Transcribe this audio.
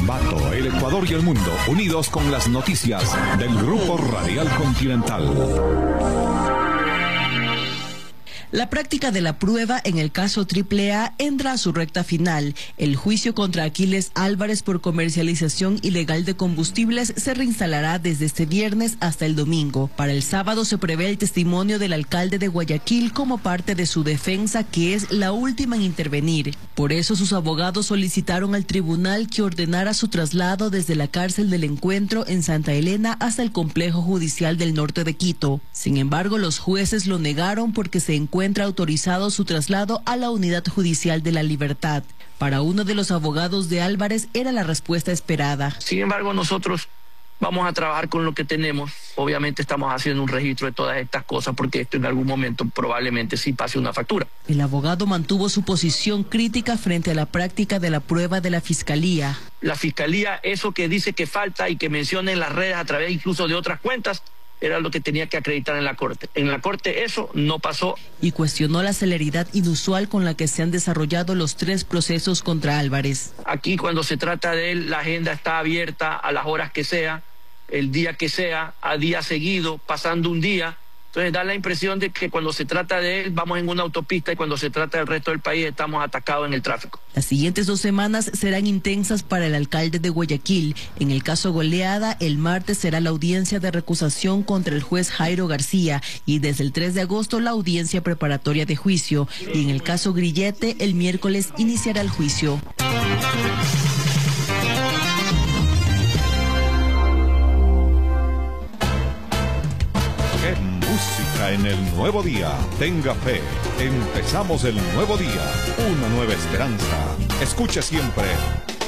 Ambato, el Ecuador y el mundo, unidos con las noticias del Grupo Radial Continental. La práctica de la prueba en el caso AAA entra a su recta final. El juicio contra Aquiles Álvarez por comercialización ilegal de combustibles se reinstalará desde este viernes hasta el domingo. Para el sábado se prevé el testimonio del alcalde de Guayaquil como parte de su defensa, que es la última en intervenir. Por eso sus abogados solicitaron al tribunal que ordenara su traslado desde la cárcel del Encuentro en Santa Elena hasta el complejo judicial del norte de Quito. Sin embargo, los jueces lo negaron porque se encuentra autorizado su traslado a la Unidad Judicial de la Libertad. Para uno de los abogados de Álvarez era la respuesta esperada. Sin embargo, nosotros vamos a trabajar con lo que tenemos. Obviamente estamos haciendo un registro de todas estas cosas porque esto en algún momento probablemente sí pase una factura. El abogado mantuvo su posición crítica frente a la práctica de la prueba de la Fiscalía. La Fiscalía, eso que dice que falta y que menciona en las redes a través incluso de otras cuentas, era lo que tenía que acreditar en la Corte. En la Corte eso no pasó. Y cuestionó la celeridad inusual con la que se han desarrollado los 3 procesos contra Álvarez. Aquí cuando se trata de él, la agenda está abierta a las horas que sea, el día que sea, a día seguido, pasando un día. Entonces da la impresión de que cuando se trata de él vamos en una autopista y cuando se trata del resto del país estamos atacados en el tráfico. Las siguientes 2 semanas serán intensas para el alcalde de Guayaquil. En el caso Goleada, el martes será la audiencia de recusación contra el juez Jairo García y desde el 3 de agosto la audiencia preparatoria de juicio. Y en el caso Grillete, el miércoles iniciará el juicio. Música en el nuevo día. Tenga fe. Empezamos el nuevo día. Una nueva esperanza. Escuche siempre